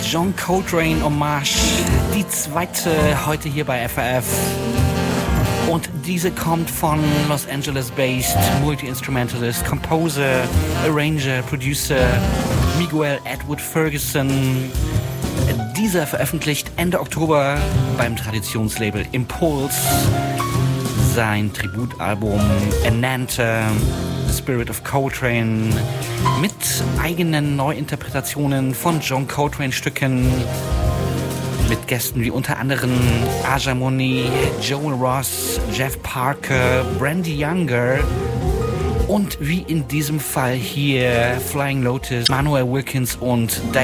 John Coltrane Hommage, die zweite heute hier bei FAF. Und diese kommt von Los Angeles-based Multi-Instrumentalist, Composer, Arranger, Producer Miguel Edward Ferguson. Dieser veröffentlicht Ende Oktober beim Traditionslabel Impulse sein Tributalbum Enanta, The Spirit of Coltrane, mit eigenen Neuinterpretationen von John Coltrane-Stücken, mit Gästen wie unter anderem Aja Monet, Joel Ross, Jeff Parker, Brandy Younger und wie in diesem Fall hier Flying Lotus, Manuel Wilkins und